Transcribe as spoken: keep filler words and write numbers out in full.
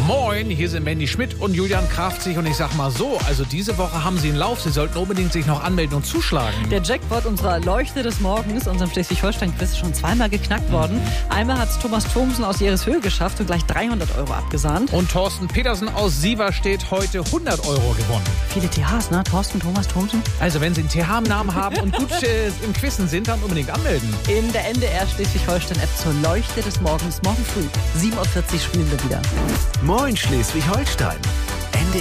Moin, hier sind Mandy Schmidt und Julian Kraftzig und ich sag mal so, also diese Woche haben Sie einen Lauf, Sie sollten unbedingt sich noch anmelden und zuschlagen. Der Jackpot unserer Leuchte des Morgens, unserem Schleswig-Holstein-Quiz, ist schon zweimal geknackt worden. Einmal hat es Thomas Thomsen aus Jereshöhe geschafft und gleich dreihundert Euro abgesahnt. Und Thorsten Petersen aus Sieverstedt heute hundert Euro gewonnen. Viele T Hs, ne? Thorsten, Thomas, Thomsen. Also wenn Sie einen T H im Namen haben und gut äh, im Quizzen sind, dann unbedingt anmelden. In der N D R Schleswig-Holstein-App zur Leuchte des Morgens, morgen früh. sieben Uhr vierzig spielen wir wieder. Moin Schleswig-Holstein. N D